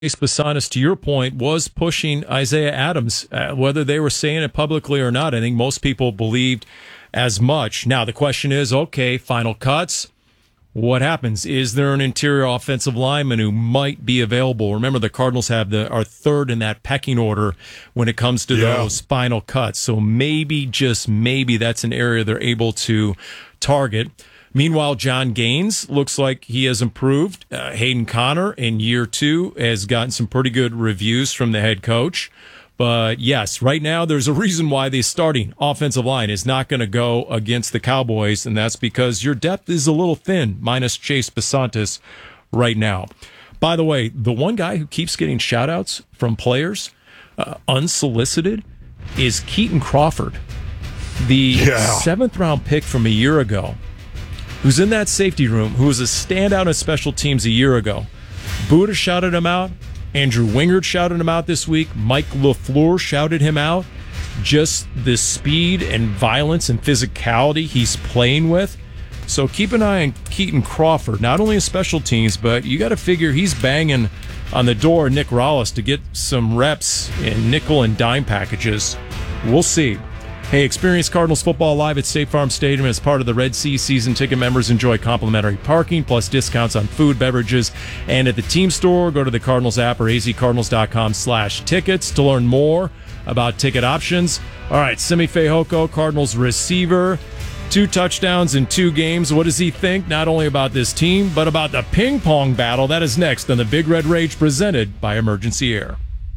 Basanis, to your point, was pushing Isaiah Adams, whether they were saying it publicly or not. I think most people believed as much. Now, the question is, okay, final cuts. What happens? Is there an interior offensive lineman who might be available? Remember, the Cardinals are third in that pecking order when it comes to those final cuts. So maybe, just maybe, that's an area they're able to target. Meanwhile, John Gaines looks like he has improved. Hayden Connor in year 2 has gotten some pretty good reviews from the head coach. But yes, right now there's a reason why the starting offensive line is not going to go against the Cowboys, and that's because your depth is a little thin, minus Chase Basantis right now. By the way, the one guy who keeps getting shout-outs from players, unsolicited, is Keaton Crawford, the 7th-round pick from a year ago, who's in that safety room, who was a standout in special teams a year ago. Buddha shouted him out. Andrew Wingard shouted him out this week. Mike LaFleur shouted him out. Just the speed and violence and physicality he's playing with. So keep an eye on Keaton Crawford, not only in special teams, but you got to figure he's banging on the door of Nick Rallis to get some reps in nickel and dime packages. We'll see. Hey, experience Cardinals football live at State Farm Stadium as part of the Red Sea season ticket. Members enjoy complimentary parking plus discounts on food, beverages, and at the team store. Go to the Cardinals app or azcardinals.com/tickets to learn more about ticket options. All right, Simi Fehoko, Cardinals receiver, 2 touchdowns in 2 games. What does he think? Not only about this team, but about the ping pong battle that is next on the Big Red Rage presented by Emergency Air.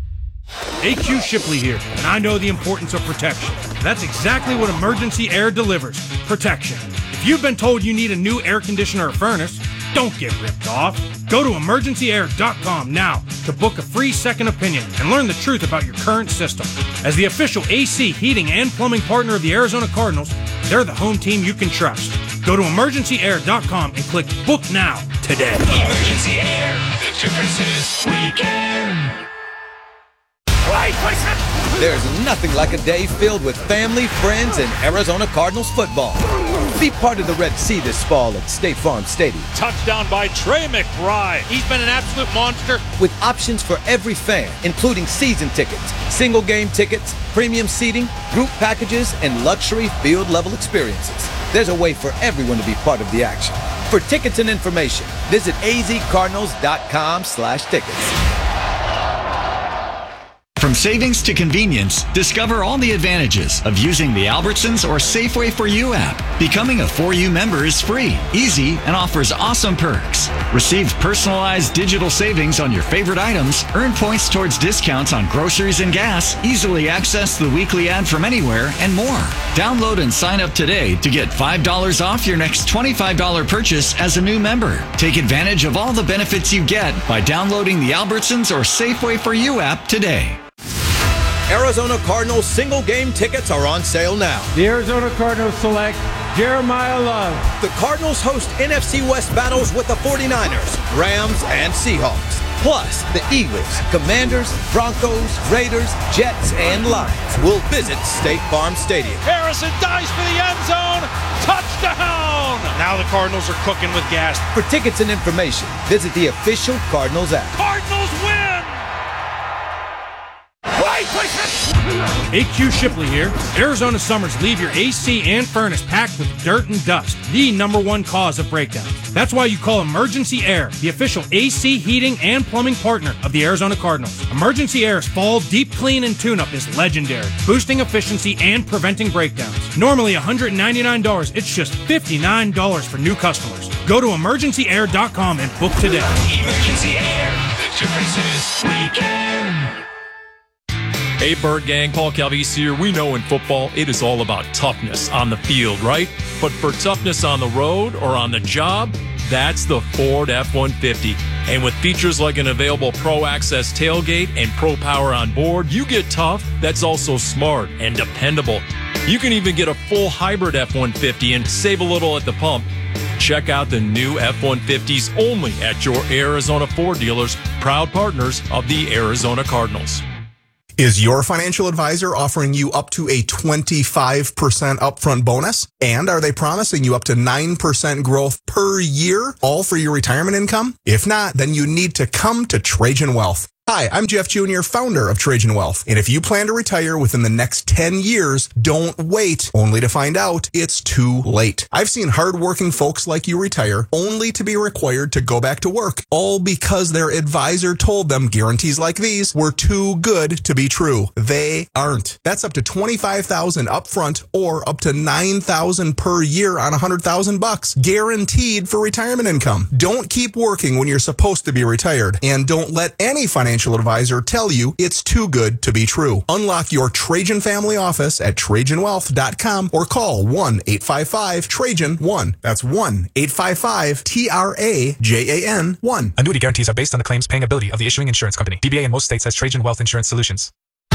AQ Shipley here, and I know the importance of protection. That's exactly what Emergency Air delivers, protection. If you've been told you need a new air conditioner or furnace, don't get ripped off. Go to emergencyair.com now to book a free second opinion and learn the truth about your current system. As the official AC, heating, and plumbing partner of the Arizona Cardinals, they're the home team you can trust. Go to emergencyair.com and click Book Now today. Emergency Air, the difference is we care. There's nothing like a day filled with family, friends, and Arizona Cardinals football. Be part of the Red Sea this fall at State Farm Stadium. Touchdown by Trey McBride. He's been an absolute monster. With options for every fan, including season tickets, single game tickets, premium seating, group packages, and luxury field-level experiences. There's a way for everyone to be part of the action. For tickets and information, visit azcardinals.com/tickets. From savings to convenience, discover all the advantages of using the Albertsons or Safeway For You app. Becoming a For You member is free, easy, and offers awesome perks. Receive personalized digital savings on your favorite items, earn points towards discounts on groceries and gas, easily access the weekly ad from anywhere, and more. Download and sign up today to get $5 off your next $25 purchase as a new member. Take advantage of all the benefits you get by downloading the Albertsons or Safeway For You app today. Arizona Cardinals single game tickets are on sale now. The Arizona Cardinals select Jeremiah Love. The Cardinals host NFC West battles with the 49ers, Rams, and Seahawks. Plus, the Eagles, Commanders, Broncos, Raiders, Jets, and Lions will visit State Farm Stadium. Harrison dives for the end zone. Touchdown! Now the Cardinals are cooking with gas. For tickets and information, visit the official Cardinals app. Cardinals win! AQ Shipley here. Arizona summers leave your AC and furnace packed with dirt and dust, the #1 cause of breakdowns. That's why you call Emergency Air, the official AC, heating, and plumbing partner of the Arizona Cardinals. Emergency Air's fall deep clean and tune-up is legendary, boosting efficiency and preventing breakdowns. Normally $199, it's just $59 for new customers. Go to emergencyair.com and book today. Emergency Air, the difference is we care. Hey, Bird Gang, Paul Calvisi here. We know in football it is all about toughness on the field, right? But for toughness on the road or on the job, that's the Ford F-150. And with features like an available Pro Access tailgate and Pro Power on board, you get tough that's also smart and dependable. You can even get a full hybrid F-150 and save a little at the pump. Check out the new F-150s only at your Arizona Ford dealers, proud partners of the Arizona Cardinals. Is your financial advisor offering you up to a 25% upfront bonus? And are they promising you up to 9% growth per year, all for your retirement income? If not, then you need to come to Trajan Wealth. Hi, I'm Jeff Jr., founder of Trajan Wealth. And if you plan to retire within the next 10 years, don't wait only to find out it's too late. I've seen hardworking folks like you retire only to be required to go back to work, all because their advisor told them guarantees like these were too good to be true. They aren't. That's up to $25,000 upfront or up to $9,000 per year on $100,000 guaranteed for retirement income. Don't keep working when you're supposed to be retired, and don't let any financial advisor tell you it's too good to be true. Unlock your Trajan family office at TrajanWealth.com or call 1-855-TRAJAN-1. That's 1-855-TRAJAN-1. Annuity guarantees are based on the claims paying ability of the issuing insurance company. DBA in most states has Trajan Wealth Insurance Solutions.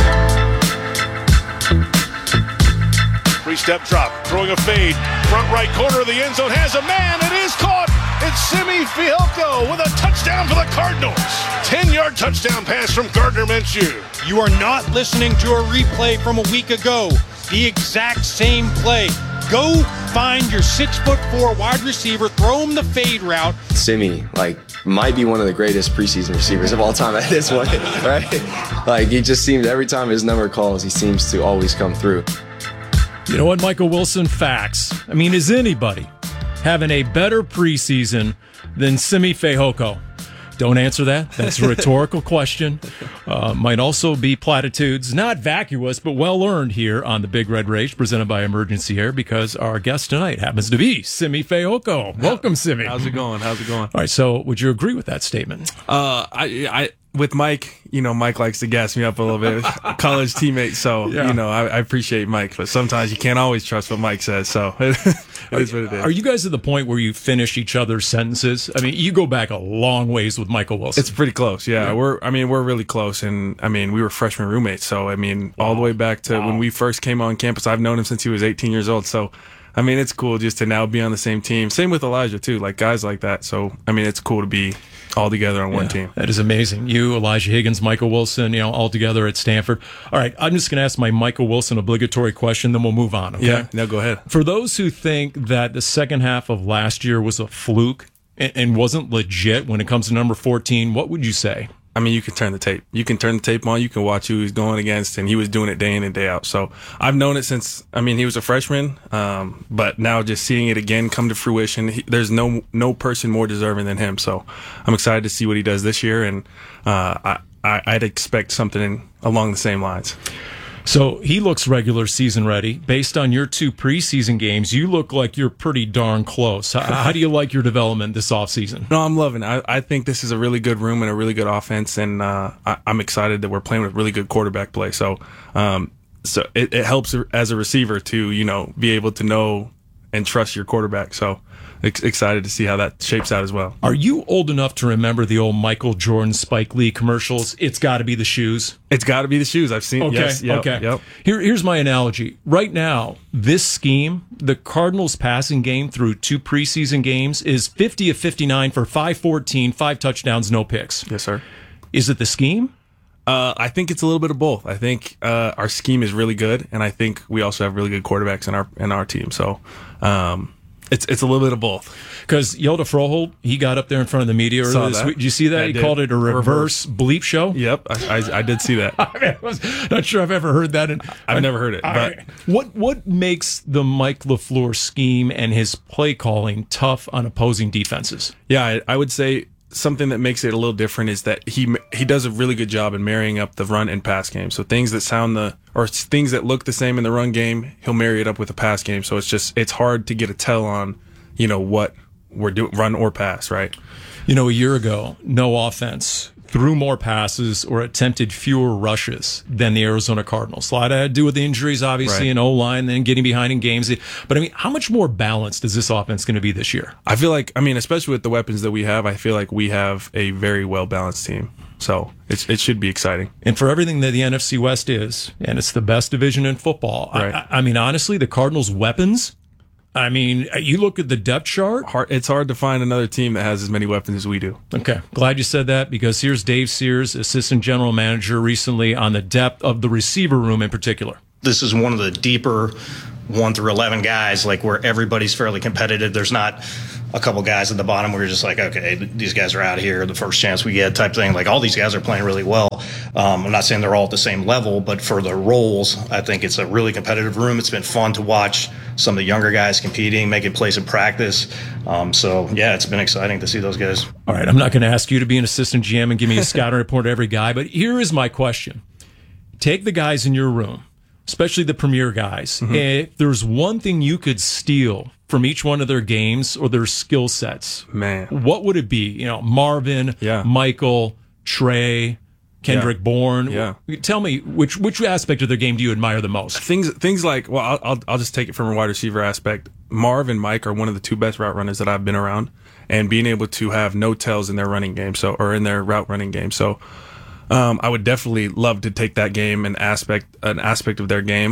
Three-step drop, throwing a fade. Front right corner of the end zone has a man. It is caught. It's Simi Fehoko with a touchdown for the Cardinals. 10-yard touchdown pass from Gardner Minshew. You are not listening to a replay from a week ago. The exact same play. Go find your 6'4" wide receiver, throw him the fade route. Simi, might be one of the greatest preseason receivers of all time at this point, right? He just seems, every time his number calls, he seems to always come through. You know what, Michael Wilson? Facts. I mean, is anybody having a better preseason than Simi Fehoko? Don't answer that. That's a rhetorical question. Might also be platitudes, not vacuous, but well-earned here on the Big Red Rage, presented by Emergency Air, because our guest tonight happens to be Simi Fehoko. Welcome, Simi. How's it going? All right, so would you agree with that statement? With Mike, Mike likes to gas me up a little bit. College teammate, so, Yeah. I appreciate Mike, but sometimes you can't always trust what Mike says, so it is what it is. Are you guys at the point where you finish each other's sentences? I mean, you go back a long ways with Michael Wilson. It's pretty close, yeah. We're really close, and, we were freshman roommates, so, all the way back to when we first came on campus. I've known him since he was 18 years old, so, it's cool just to now be on the same team. Same with Elijah, too, guys like that, so, it's cool to be all together on one team. That is amazing. You, Elijah Higgins, Michael Wilson, all together at Stanford. All right, I'm just going to ask my Michael Wilson obligatory question, then we'll move on, okay? Yeah, no, go ahead. For those who think that the second half of last year was a fluke and wasn't legit when it comes to number 14, what would you say? You can turn the tape. You can turn the tape on. You can watch who he's going against, and he was doing it day in and day out. So I've known it since, he was a freshman, but now just seeing it again come to fruition, there's no person more deserving than him. So I'm excited to see what he does this year, and I'd expect something along the same lines. So he looks regular season ready. Based on your 2 preseason games, you look like you're pretty darn close. How do you like your development this offseason? No, I'm loving it. I think this is a really good room and a really good offense, and I'm excited that we're playing with really good quarterback play. So it helps as a receiver to, be able to know and trust your quarterback. So excited to see how that shapes out as well. Are you old enough to remember the old Michael Jordan Spike Lee commercials? It's got to be the shoes. It's got to be the shoes. I've seen. Okay. Yes, yep, okay. Yep. Here's my analogy. Right now, this scheme, the Cardinals' passing game through 2 preseason games is 50 of 59 for 514, 5 touchdowns, no picks. Yes, sir. Is it the scheme? I think it's a little bit of both. I think our scheme is really good, and I think we also have really good quarterbacks in our team. So. It's a little bit of both. Because Yelda Froholt, he got up there in front of the media earlier this week. Did you see that? He called it a reverse bleep show. Yep, I did see that. I was not sure I've ever heard that. I've never heard it. But what makes the Mike LaFleur scheme and his play calling tough on opposing defenses? Yeah, I would say something that makes it a little different is that he does a really good job in marrying up the run and pass game. So things that things that look the same in the run game, he'll marry it up with the pass game. So it's hard to get a tell on, what we're doing, run or pass, right? A year ago, no offense threw more passes or attempted fewer rushes than the Arizona Cardinals. A lot had to do with the injuries, obviously, right. In O-line, then getting behind in games. But, how much more balanced is this offense going to be this year? I feel like, especially with the weapons that we have, I feel like we have a very well-balanced team. So it should be exciting. And for everything that the NFC West is, and it's the best division in football, right. Honestly, the Cardinals' weapons, you look at the depth chart. It's hard to find another team that has as many weapons as we do. Okay. Glad you said that, because here's Dave Sears, assistant general manager, recently on the depth of the receiver room in particular. This is one of the deeper 1 through 11 guys, where everybody's fairly competitive. There's not a couple guys at the bottom. We were just like, okay, these guys are out here, the first chance we get type thing. Like, all these guys are playing really well. I'm not saying they're all at the same level, but for the roles, I think it's a really competitive room. It's been fun to watch some of the younger guys competing, making plays in practice. So, yeah, it's been exciting to see those guys. All right, I'm not going to ask you to be an assistant GM and give me a scouting report of every guy, but here is my question. Take the guys in your room, especially the premier guys. If there's one thing you could steal from each one of their games or their skill sets, man, what would it be? Marvin, Michael, Trey, Kendrick Bourne. Yeah. Tell me which aspect of their game do you admire the most? Things like, well, I'll just take it from a wide receiver aspect. Marv and Mike are one of the two best route runners that I've been around, and being able to have no tells in their running game, or in their route running game. So, I would definitely love to take that game and aspect of their game.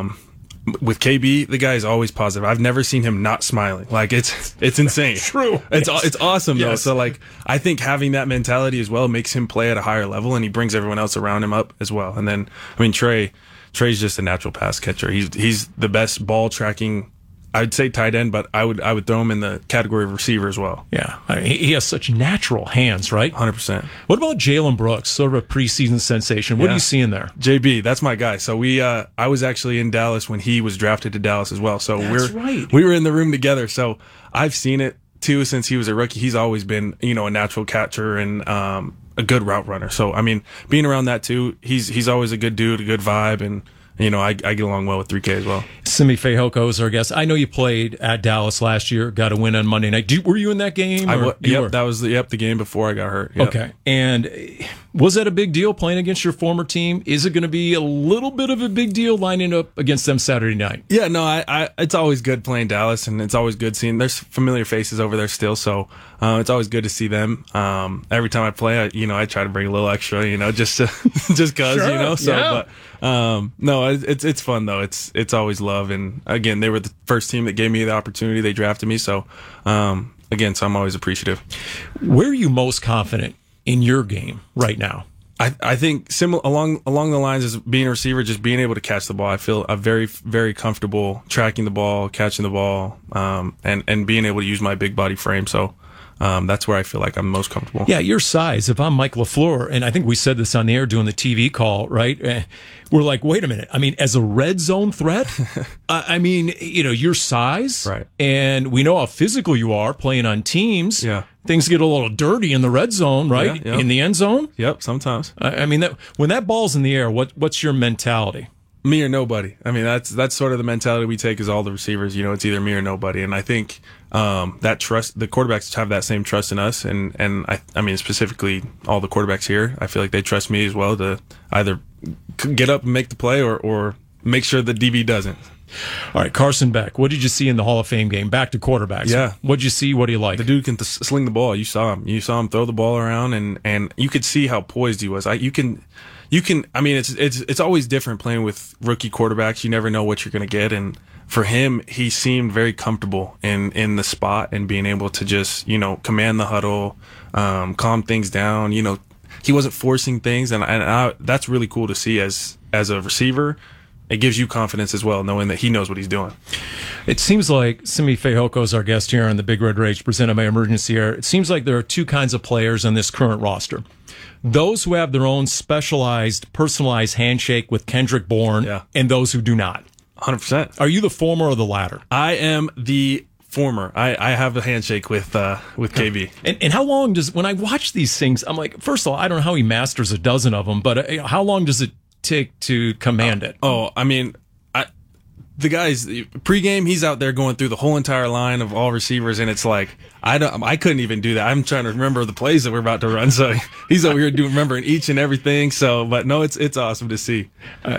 With KB, the guy is always positive. I've never seen him not smiling. Like, it's insane. True. It's awesome though. So like, I think having that mentality as well makes him play at a higher level, and he brings everyone else around him up as well. And then, I mean, Trey's just a natural pass catcher. He's the best ball tracking, I'd say tight end, but I would throw him in the category of receiver as well. Yeah, I mean, he has such natural hands, right? 100%. What about Jalen Brooks, sort of a preseason sensation? What are you seeing there? JB, that's my guy. So I was actually in Dallas when he was drafted to Dallas as well. So we were in the room together. So I've seen it too since he was a rookie. He's always been, a natural catcher and a good route runner. So I mean, being around that too, he's always a good dude, a good vibe, and I get along well with 3K as well. Simi Fehoko is our guest. I know you played at Dallas last year, got a win on Monday night. Were you in that game? That was the game before I got hurt. Yep. Okay. And was that a big deal playing against your former team? Is it going to be a little bit of a big deal lining up against them Saturday night? Yeah, no, it's always good playing Dallas, and it's always good seeing there's familiar faces over there still, so it's always good to see them. Every time I play, I try to bring a little extra, just cause, sure, so, yeah. But no, it's fun though. It's always love, and again, they were the first team that gave me the opportunity. They drafted me, so again, so I'm always appreciative. Where are you most confident in your game right now? I think along the lines as being a receiver, just being able to catch the ball. I feel I'm very, very comfortable tracking the ball, catching the ball, and being able to use my big body frame. So that's where I feel like I'm most comfortable. Yeah, your size. If I'm Mike LaFleur, and I think we said this on the air doing the TV call, right? We're like, wait a minute. I mean, as a red zone threat, your size, right? And we know how physical you are playing on teams. Yeah. Things get a little dirty in the red zone, right? Yeah, yep. In the end zone. Yep, sometimes. I mean, when that ball's in the air, what's your mentality? Me or nobody. I mean, that's sort of the mentality we take as all the receivers. It's either me or nobody. And I think that trust, the quarterbacks have that same trust in us. And I mean, specifically all the quarterbacks here, I feel like they trust me as well to either get up and make the play or make sure the DB doesn't. All right, Carson Beck, what did you see in the Hall of Fame game? Back to quarterbacks. Yeah. What did you see? What do you like? The dude can sling the ball. You saw him. You saw him throw the ball around, and you could see how poised he was. You can. I mean, it's always different playing with rookie quarterbacks. You never know what you're going to get, and for him, he seemed very comfortable in the spot and being able to just command the huddle, calm things down. He wasn't forcing things, and that's really cool to see as a receiver. It gives you confidence as well, knowing that he knows what he's doing. It seems like Simi Fehoko is our guest here on the Big Red Rage, presented by Emergency Air. It seems like there are two kinds of players on this current roster. Those who have their own specialized, personalized handshake with Kendrick Bourne, and those who do not. 100%. Are you the former or the latter? I am the former. I have a handshake with KB. And how long when I watch these things, I'm like, first of all, I don't know how he masters a dozen of them, but how long does it take to command it? I mean, the guy's pregame, he's out there going through the whole entire line of all receivers, and it's like I couldn't even do that. I'm trying to remember the plays that we're about to run, so he's over here remembering each and everything. So, but no, it's awesome to see.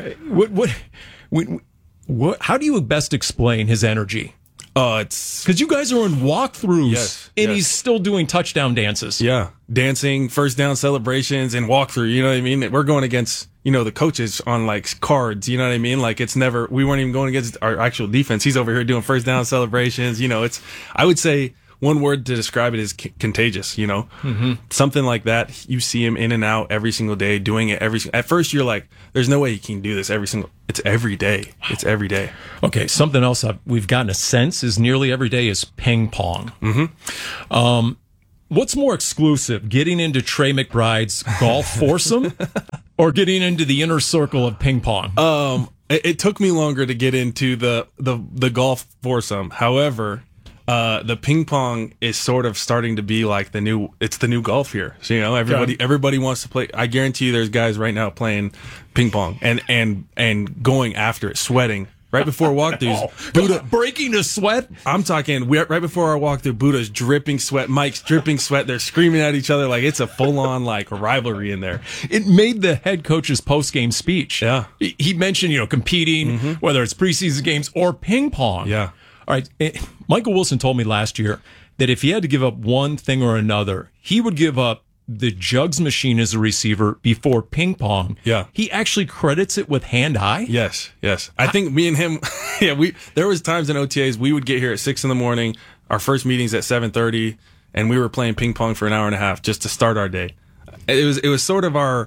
How do you best explain his energy? It's because you guys are in walkthroughs, and he's still doing touchdown dances. Yeah, dancing, first down celebrations, and walkthrough. You know what I mean? We're going against the coaches on like cards. You know what I mean? Like we weren't even going against our actual defense. He's over here doing first down celebrations. I would say one word to describe it is contagious, you know? Mm-hmm. Something like that. You see him in and out every single day, doing it at first you're like, there's no way he can do this it's every day. Wow. It's every day. Okay, something else we've gotten a sense is nearly every day is ping pong. Mm-hmm. What's more exclusive, getting into Trey McBride's golf foursome or getting into the inner circle of ping pong? It took me longer to get into the golf foursome. However, the ping pong is sort of starting to be like the new golf here. So, you know, everybody wants to play. I guarantee you there's guys right now playing ping pong and going after it, sweating. Right before walkthroughs, Buddha breaking a sweat. I'm talking. Right before our walkthrough, Buddha's dripping sweat, Mike's dripping sweat. They're screaming at each other like it's a full-on like rivalry in there. It made the head coach's post-game speech. Yeah, he mentioned competing, whether it's preseason games or ping pong. Yeah. All right. Michael Wilson told me last year that if he had to give up one thing or another, he would give up the jugs machine as a receiver before ping pong. Yeah. He actually credits it with hand-eye. Yes. I think me and him, there was times in OTAs we would get here at 6 a.m. Our first meeting's at 7:30, and we were playing ping pong for an hour and a half just to start our day. It was sort of our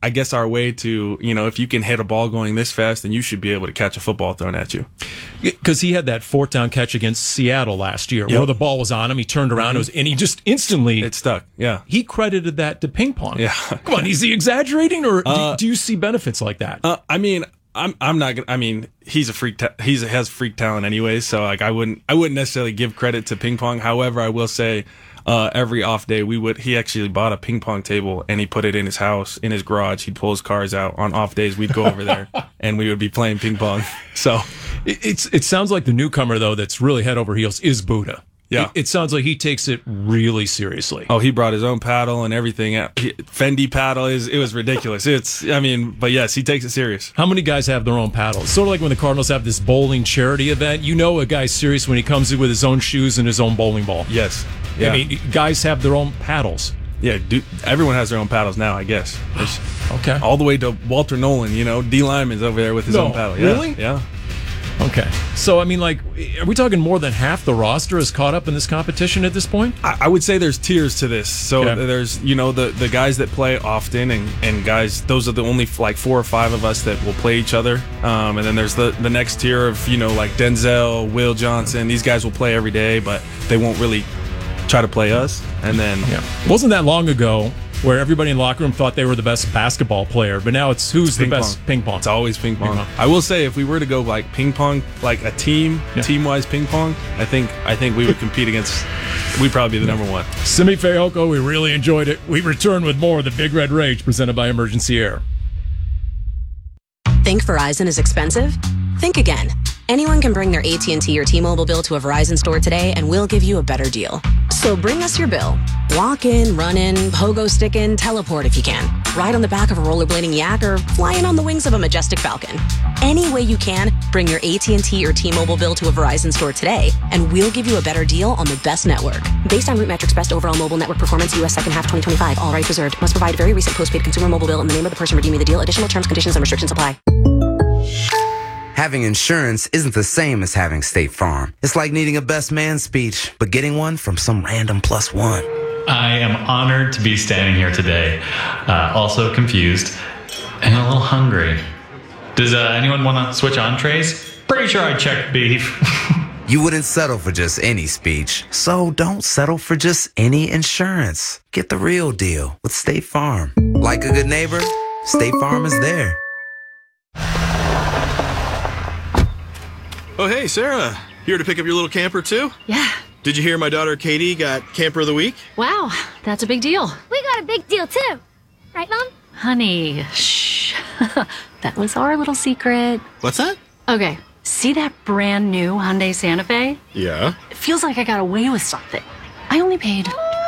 way to, if you can hit a ball going this fast, then you should be able to catch a football thrown at you. Because he had that fourth down catch against Seattle last year where the ball was on him. He turned around and he just instantly... It stuck, yeah. He credited that to ping pong. Yeah. Come on, is he exaggerating or do you see benefits like that? I mean, I'm not gonna. I mean, he's a freak. He has freak talent anyways. So like, I wouldn't necessarily give credit to ping pong. However, I will say, every off day he actually bought a ping pong table and he put it in his house, in his garage. He'd pull his cars out on off days. We'd go over there and we would be playing ping pong. So it sounds like the newcomer though that's really head over heels is Buddha. Yeah. It sounds like he takes it really seriously. Oh, he brought his own paddle and everything. Fendi paddle it was ridiculous. But yes, he takes it serious. How many guys have their own paddles? Sort of like when the Cardinals have this bowling charity event. A guy's serious when he comes in with his own shoes and his own bowling ball. Yes. Yeah. I mean, guys have their own paddles. Yeah, dude, everyone has their own paddles now, I guess. Okay. All the way to Walter Nolan, D. Lyman's over there with his own paddle. Yeah, really? Yeah. Okay. So, I mean, are we talking more than half the roster is caught up in this competition at this point? I would say there's tiers to this. So there's, the guys that play often and guys, those are the only 4 or 5 of us that will play each other. And then there's the next tier of, like Denzel, Will Johnson. These guys will play every day, but they won't really try to play us. And then... Yeah. Wasn't that long ago where everybody in the locker room thought they were the best basketball player, but now it's who's the best ping pong. It's always ping pong. I will say, if we were to go ping pong, like a team-wise ping pong, I think we would compete against. We'd probably be the number one. Simi Fehoko, we really enjoyed it. We return with more of the Big Red Rage presented by Emergency Air. Think Verizon is expensive? Think again. Anyone can bring their AT&T or T-Mobile bill to a Verizon store today, and we'll give you a better deal. So bring us your bill. Walk in, run in, pogo stick in, teleport if you can. Ride on the back of a rollerblading yak or fly in on the wings of a majestic falcon. Any way you can, bring your AT&T or T-Mobile bill to a Verizon store today, and we'll give you a better deal on the best network. Based on RootMetrics Best Overall Mobile Network Performance, U.S. second half 2025. All rights reserved. Must provide very recent postpaid consumer mobile bill in the name of the person redeeming the deal. Additional terms, conditions, and restrictions apply. Having insurance isn't the same as having State Farm. It's like needing a best man speech, but getting one from some random +1. I am honored to be standing here today, also confused and a little hungry. Does anyone want to switch entrees? Pretty sure I checked beef. You wouldn't settle for just any speech, so don't settle for just any insurance. Get the real deal with State Farm. Like a good neighbor, State Farm is there. Oh, hey, Sarah. Here to pick up your little camper, too? Yeah. Did you hear my daughter Katie got Camper of the Week? Wow, that's a big deal. We got a big deal, too. Right, Mom? Honey, shh. That was our little secret. What's that? Okay, see that brand new Hyundai Santa Fe? Yeah. It feels like I got away with something. I only paid...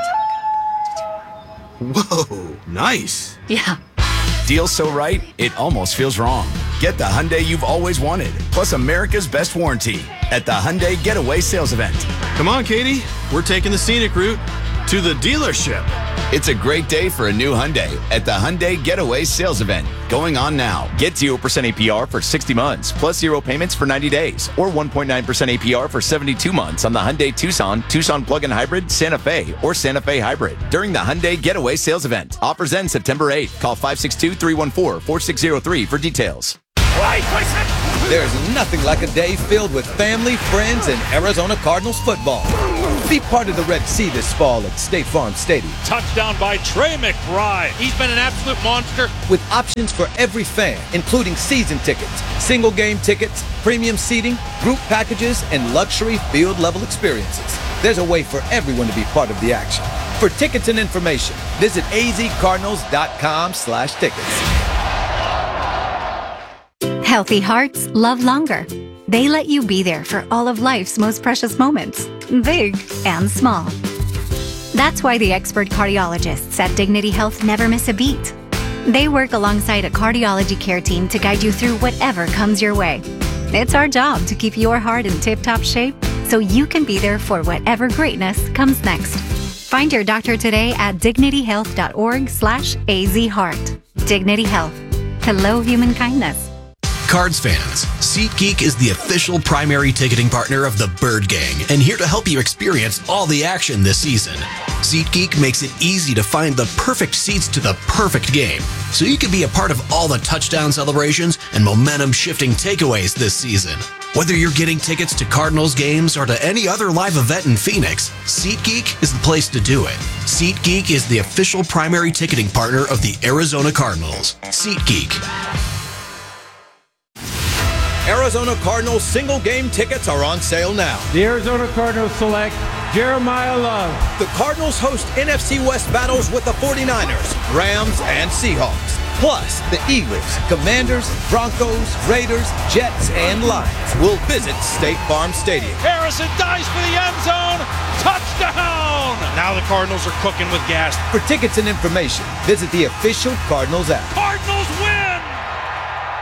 Whoa, nice. Yeah. Deal so right, it almost feels wrong. Get the Hyundai you've always wanted, plus America's best warranty at the Hyundai Getaway Sales Event. Come on, Katie. We're taking the scenic route to the dealership. It's a great day for a new Hyundai at the Hyundai Getaway Sales Event. Going on now. Get 0% APR for 60 months, plus 0 payments for 90 days, or 1.9% APR for 72 months on the Hyundai Tucson, Tucson Plug-in Hybrid, Santa Fe, or Santa Fe Hybrid during the Hyundai Getaway Sales Event. Offers end September 8th. Call 562-314-4603 for details. There's nothing like a day filled with family, friends, and Arizona Cardinals football. Be part of the Red Sea this fall at State Farm Stadium. Touchdown by Trey McBride. He's been an absolute monster. With options for every fan, including season tickets, single game tickets, premium seating, group packages, and luxury field-level experiences. There's a way for everyone to be part of the action. For tickets and information, visit azcardinals.com/tickets. Healthy hearts love longer. They let you be there for all of life's most precious moments, big and small. That's why the expert cardiologists at Dignity Health never miss a beat. They work alongside a cardiology care team to guide you through whatever comes your way. It's our job to keep your heart in tip-top shape so you can be there for whatever greatness comes next. Find your doctor today at dignityhealth.org/azheart. Dignity Health. Hello, human kindness. Cards fans, SeatGeek is the official primary ticketing partner of the Bird Gang and here to help you experience all the action this season. SeatGeek makes it easy to find the perfect seats to the perfect game, so you can be a part of all the touchdown celebrations and momentum-shifting takeaways this season. Whether you're getting tickets to Cardinals games or to any other live event in Phoenix, SeatGeek is the place to do it. SeatGeek is the official primary ticketing partner of the Arizona Cardinals. SeatGeek. Arizona Cardinals single game tickets are on sale now. The Arizona Cardinals select Jeremiah Love. The Cardinals host NFC West battles with the 49ers, Rams, and Seahawks. Plus, the Eagles, Commanders, Broncos, Raiders, Jets, and Lions will visit State Farm Stadium. Harrison dives for the end zone. Touchdown! Now the Cardinals are cooking with gas. For tickets and information, visit the official Cardinals app. Cardinals win!